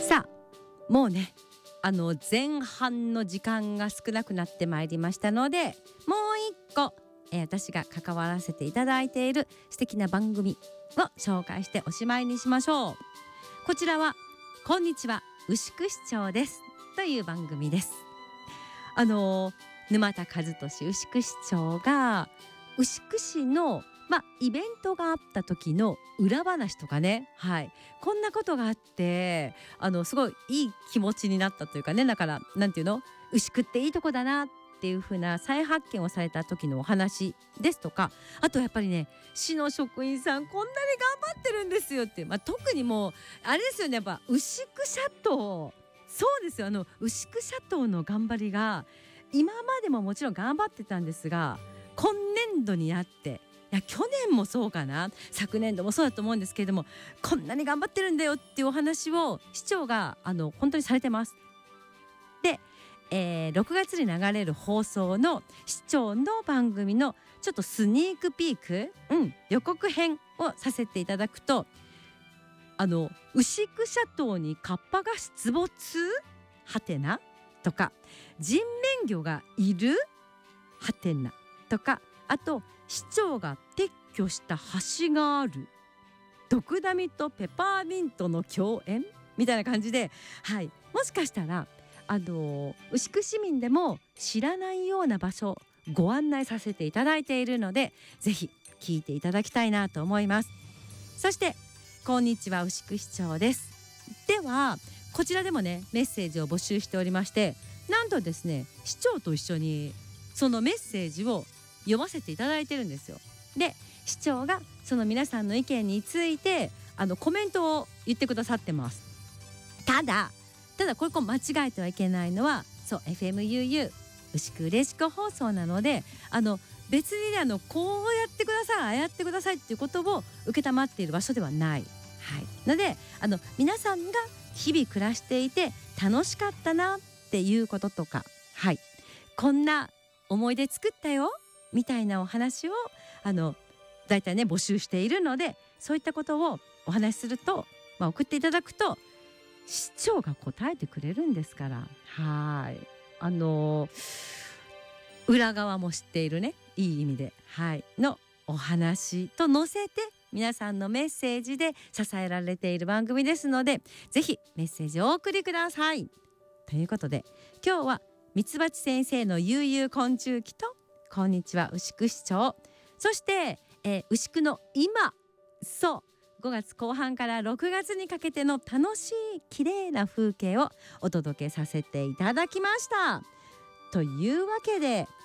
さあもうね前半の時間が少なくなってまいりましたので、もう一個、私が関わらせていただいている素敵な番組を紹介しておしまいにしましょう。こちらはこんにちは牛久市長ですという番組です。沼田和俊牛久市長が牛久市のイベントがあった時の裏話とかね、こんなことがあってすごいいい気持ちになったというかね、だからなんていうの、牛久っていいとこだなっていう風な再発見をされた時のお話ですとか、あとやっぱりね、市の職員さんこんなに頑張ってるんですよって、特にもうあれですよね、やっぱ牛久シャトー、そうですよ、牛久シャトーの頑張りが今までももちろん頑張ってたんですが、今年度になって、いや去年もそうかな、昨年度もそうだと思うんですけれども、こんなに頑張ってるんだよっていうお話を市長が本当にされてます。で、6月に流れる放送の市長の番組のちょっとスニークピーク、予告編をさせていただくと、牛久シャトーにカッパが出没はてなとか、人面魚がいるはてなとか、あと市長が撤去した橋がある、ドクダミとペパーミントの共演みたいな感じで、もしかしたら牛久市民でも知らないような場所ご案内させていただいているので、ぜひ聞いていただきたいなと思います。そしてこんにちは牛久市長です。ではこちらでもね、メッセージを募集しておりまして、なんとですね、市長と一緒にそのメッセージを読ませていただいてるんですよ。で、市長がその皆さんの意見についてコメントを言ってくださってます。ただこれ間違えてはいけないのは、そう FMUU 牛久嬉しく放送なので、別にねこうやってください、ああやってくださいっていうことを承っている場所ではない、ので皆さんが日々暮らしていて楽しかったなっていうこととか、こんな思い出作ったよみたいなお話をだいたいね募集しているので、そういったことをお話しすると、送っていただくと市長が答えてくれるんですから、裏側も知っているね、いい意味で、のお話と載せて皆さんのメッセージで支えられている番組ですので、ぜひメッセージをお送りください。ということで今日はミツバチ先生の悠々昆虫記とこんにちは牛久市長、そして、牛久の今、そう5月後半から6月にかけての楽しい綺麗な風景をお届けさせていただきました。というわけで